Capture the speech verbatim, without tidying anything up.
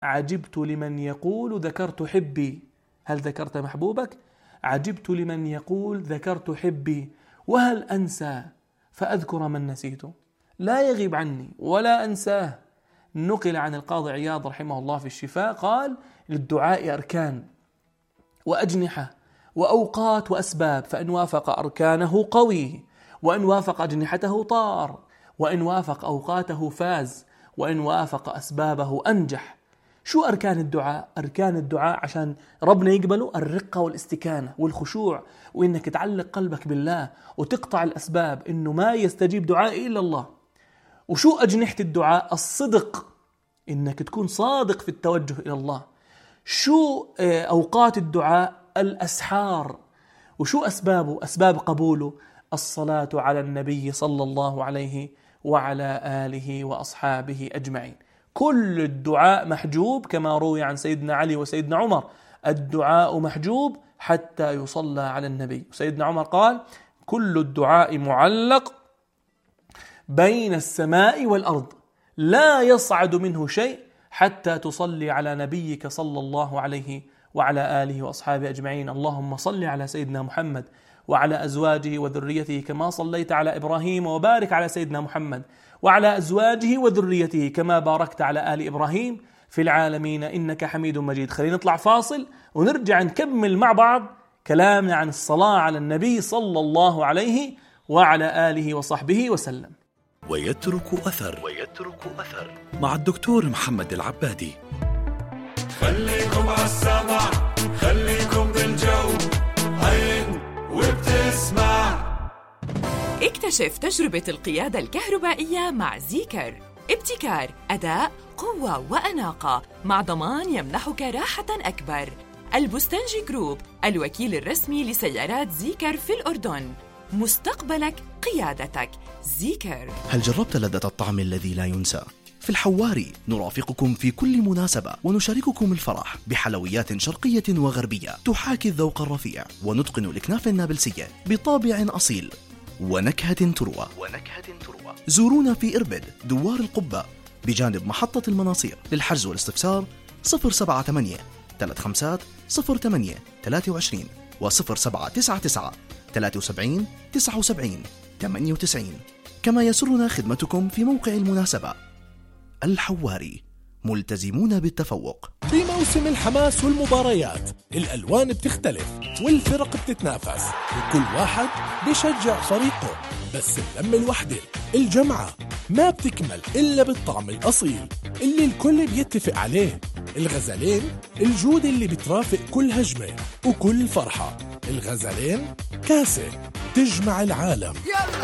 عجبت لمن يقول ذكرت حبي. هل ذكرت محبوبك؟ عجبت لمن يقول ذكرت حبي، وهل أنسى فأذكر من نسيته؟ لا يغيب عني ولا أنساه. نقل عن القاضي عياض رحمه الله في الشفاء قال: للدعاء أركان وأجنحة وأوقات وأسباب، فإن وافق أركانه قوي، وإن وافق أجنحته طار، وإن وافق أوقاته فاز، وإن وافق أسبابه أنجح. شو أركان الدعاء؟ أركان الدعاء عشان ربنا يقبله الرقة والاستكانة والخشوع، وإنك تعلق قلبك بالله وتقطع الأسباب، إنه ما يستجيب دعائي إلا الله. وشو أجنحة الدعاء؟ الصدق، إنك تكون صادق في التوجه إلى الله. شو أوقات الدعاء؟ الأسحار. وشو أسبابه؟ أسباب قبوله الصلاة على النبي صلى الله عليه وعلى آله وأصحابه أجمعين. كل الدعاء محجوب كما روي عن سيدنا علي وسيدنا عمر: الدعاء محجوب حتى يصلى على النبي. سيدنا عمر قال: كل الدعاء معلق بين السماء والأرض، لا يصعد منه شيء حتى تصلي على نبيك صلى الله عليه وعلى آله وأصحابه أجمعين. اللهم صل على سيدنا محمد وعلى أزواجه وذريته كما صليت على إبراهيم، وبارك على سيدنا محمد وعلى أزواجه وذريته كما باركت على آل إبراهيم في العالمين إنك حميد مجيد. خلينا نطلع فاصل ونرجع نكمل مع بعض كلامنا عن الصلاة على النبي صلى الله عليه وعلى آله وصحبه وسلم. ويترك أثر ويترك أثر مع الدكتور محمد العبادي. خليكم عالسمع، خليكم بالجو، عين وبتسمع. اكتشف تجربة القيادة الكهربائية مع زيكر. ابتكار، أداء، قوة وأناقة، مع ضمان يمنحك راحة أكبر. البستنجي جروب، الوكيل الرسمي لسيارات زيكر في الأردن. مستقبلك قيادتك. زيكر. هل جربت لذة الطعم الذي لا ينسى؟ في الحواري نرافقكم في كل مناسبة ونشارككم الفرح بحلويات شرقية وغربية تحاكي الذوق الرفيع، ونتقن الكنافة النابلسية بطابع أصيل ونكهة تروى ونكهة تروى. زورونا في إربد دوار القبة بجانب محطة المناصير. للحجز والاستفسار صفر سبعة ثمانية ثلاثة خمسة صفر ثمانية ثلاثة وعشرين وصفر سبعة تسعة تسعة ثلاثة وسبعين تسعة وسبعين ثمانية وتسعين. كما يسرنا خدمتكم في موقع المناسبة. الحواري، ملتزمون بالتفوق. في موسم الحماس والمباريات الألوان بتختلف والفرق بتتنافس وكل واحد بيشجع فريقه، بس اللمة الوحدة الجمعة ما بتكمل إلا بالطعم الأصيل اللي الكل بيتفق عليه. الغزلين، الجودة اللي بترافق كل هجمة وكل فرحة. الغزلين كاسة تجمع العالم.